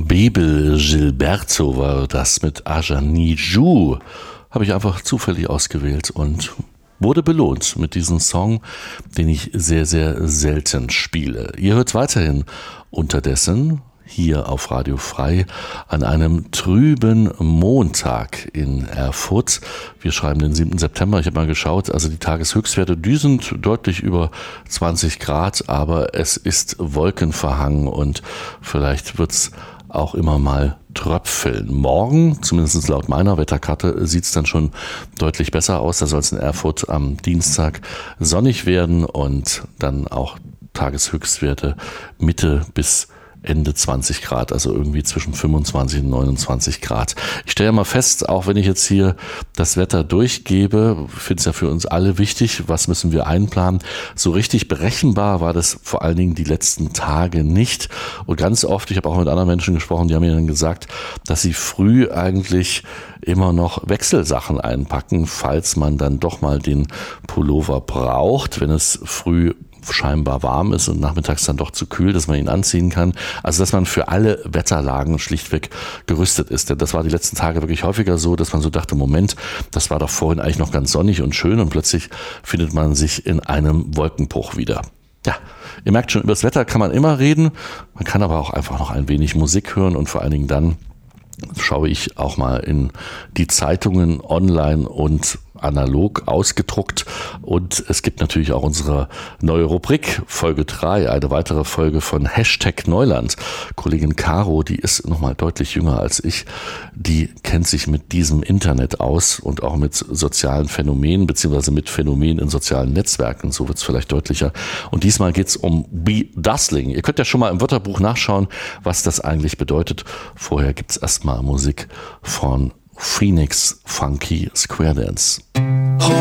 Bebel Gilberto war das mit Ajaniju. Habe ich einfach zufällig ausgewählt und wurde belohnt mit diesem Song, den ich sehr, sehr selten spiele. Ihr hört weiterhin unterdessen hier auf Radio Frei an einem trüben Montag in Erfurt. Wir schreiben den 7. September. Ich habe mal geschaut, also die Tageshöchstwerte, die sind deutlich über 20 Grad, aber es ist wolkenverhangen und vielleicht wird's auch immer mal tröpfeln. Morgen, zumindest laut meiner Wetterkarte, sieht es dann schon deutlich besser aus. Da soll es in Erfurt am Dienstag sonnig werden und dann auch Tageshöchstwerte Mitte bis Ende 20 Grad, also irgendwie zwischen 25 und 29 Grad. Ich stelle ja mal fest, auch wenn ich jetzt hier das Wetter durchgebe, finde es ja für uns alle wichtig, was müssen wir einplanen. So richtig berechenbar war das vor allen Dingen die letzten Tage nicht. Und ganz oft, ich habe auch mit anderen Menschen gesprochen, die haben mir dann gesagt, dass sie früh eigentlich immer noch Wechselsachen einpacken, falls man dann doch mal den Pullover braucht, wenn es früh scheinbar warm ist und nachmittags dann doch zu kühl, dass man ihn anziehen kann. Also dass man für alle Wetterlagen schlichtweg gerüstet ist. Denn das war die letzten Tage wirklich häufiger so, dass man so dachte, Moment, das war doch vorhin eigentlich noch ganz sonnig und schön und plötzlich findet man sich in einem Wolkenbruch wieder. Ja, ihr merkt schon, über das Wetter kann man immer reden. Man kann aber auch einfach noch ein wenig Musik hören und vor allen Dingen dann schaue ich auch mal in die Zeitungen online und analog ausgedruckt und es gibt natürlich auch unsere neue Rubrik Folge 3, eine weitere Folge von Hashtag Neuland. Kollegin Caro, die ist nochmal deutlich jünger als ich, die kennt sich mit diesem Internet aus und auch mit sozialen Phänomenen beziehungsweise mit Phänomenen in sozialen Netzwerken, so wird es vielleicht deutlicher. Und diesmal geht es um Bedustling. Ihr könnt ja schon mal im Wörterbuch nachschauen, was das eigentlich bedeutet. Vorher gibt es erstmal Musik von Phoenix Funky Square Dance.